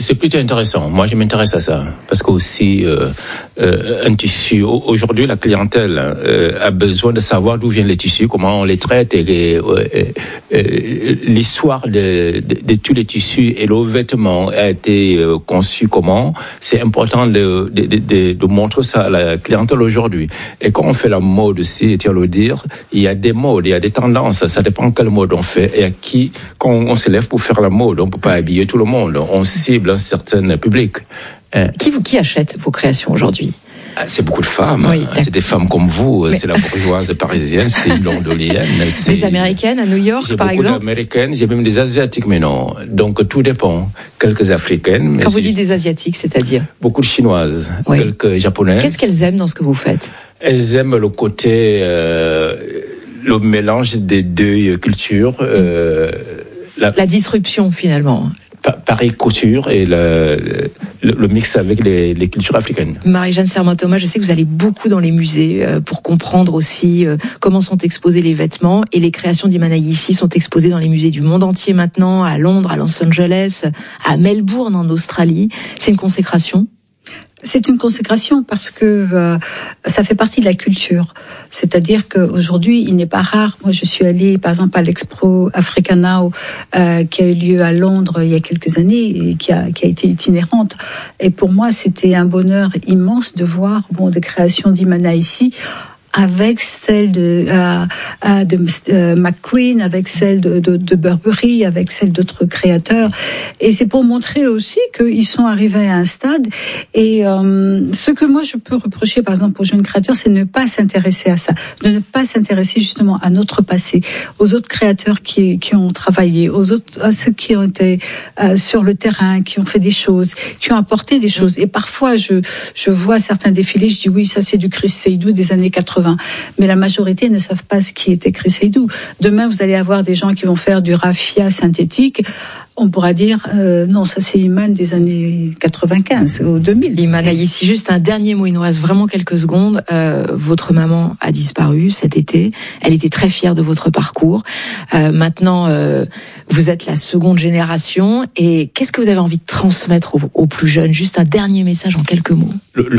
c'est plutôt intéressant. Moi, je m'intéresse à ça parce qu'aussi un tissu. Aujourd'hui, la clientèle a besoin de savoir d'où viennent les tissus, comment on les traite et l'histoire de tous les tissus et le vêtement a été conçu comment. C'est important de montrer ça à la clientèle aujourd'hui. Et quand on fait la mode aussi, tiens le dire, il y a des modes, il y a des tendances. Ça dépend quelle mode on fait et à qui. Quand on se lève pour faire la mode, on peut pas habiller tout le monde. On cible un certain public. Qui achète vos créations aujourd'hui? C'est beaucoup de femmes. Oui, c'est des femmes comme vous. C'est la bourgeoise parisienne, c'est une londonienne. Des Américaines à New York, par exemple? J'ai beaucoup d'Américaines, j'ai même des Asiatiques, mais non. Donc tout dépend. Quelques Africaines. Mais quand vous dites des Asiatiques, c'est-à-dire? Beaucoup de Chinoises, oui. Quelques Japonaises. Qu'est-ce qu'elles aiment dans ce que vous faites? Elles aiment le côté, le mélange des deux cultures. La disruption, finalement. Pareil, couture et le mix avec les cultures africaines. Marie-Jeanne Serment-Thomas, je sais que vous allez beaucoup dans les musées pour comprendre aussi comment sont exposés les vêtements, et les créations d'Imana Yissi sont exposées dans les musées du monde entier maintenant, à Londres, à Los Angeles, à Melbourne en Australie. C'est une consécration? C'est une consécration parce que ça fait partie de la culture. C'est-à-dire qu'aujourd'hui, il n'est pas rare. Moi, je suis allée, par exemple, à l'Expo Africa Now, qui a eu lieu à Londres il y a quelques années et qui a été itinérante. Et pour moi, c'était un bonheur immense de voir des créations d'Imana Yissi, avec celle de McQueen, avec celle de Burberry, avec celle d'autres créateurs. Et c'est pour montrer aussi qu'ils sont arrivés à un stade. Et ce que moi je peux reprocher, par exemple, aux jeunes créateurs, c'est de ne pas s'intéresser à ça, de ne pas s'intéresser justement à notre passé, aux autres créateurs qui ont travaillé, à ceux qui ont été sur le terrain, qui ont fait des choses, qui ont apporté des choses. Et parfois, je vois certains défilés, je dis oui, ça c'est du Chris Seydoux des années 80. Mais la majorité ne savent pas ce qui était Chris Seydoux. Demain, vous allez avoir des gens qui vont faire du raffia synthétique. On pourra dire, non, ça c'est Iman des années 95 ou 2000. Imana Yissi, juste un dernier mot, il nous reste vraiment quelques secondes. Votre maman a disparu cet été. Elle était très fière de votre parcours. Maintenant, vous êtes la seconde génération. Et qu'est-ce que vous avez envie de transmettre aux plus jeunes? Juste un dernier message en quelques mots.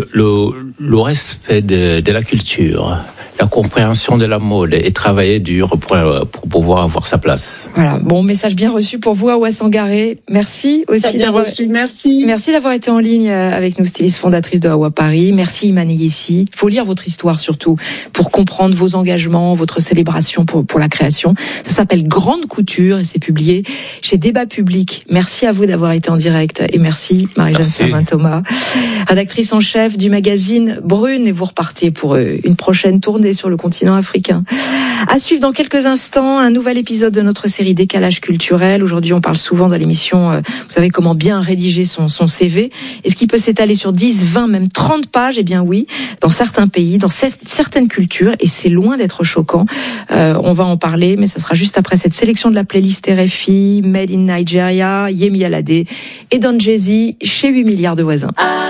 Le respect de la culture, la compréhension de la mode et travailler dur pour pouvoir avoir sa place. Voilà, bon message bien reçu pour vous, Awa Sangaré. Merci aussi d'avoir reçu. Merci d'avoir été en ligne avec nous, styliste fondatrice de Awa Paris. Merci Imana Yissi. Il faut lire votre histoire surtout pour comprendre vos engagements, votre célébration pour la création. Ça s'appelle Grande Couture et c'est publié chez Débat Public. Merci à vous d'avoir été en direct et merci Marie-Jeanne Serment-Thomas, rédactrice en chef du magazine Brune, et vous repartez pour une prochaine tournée sur le continent africain. À suivre dans quelques instants, un nouvel épisode de notre série Décalage culturel. Aujourd'hui, on parle souvent dans l'émission, vous savez, comment bien rédiger son CV. Est-ce qu'il peut s'étaler sur 10, 20, même 30 pages? Eh bien oui, dans certains pays, dans certaines cultures, et c'est loin d'être choquant. On va en parler, mais ça sera juste après cette sélection de la playlist RFI, Made in Nigeria, Yemi Alade et Don Jay-Z chez 8 milliards de voisins.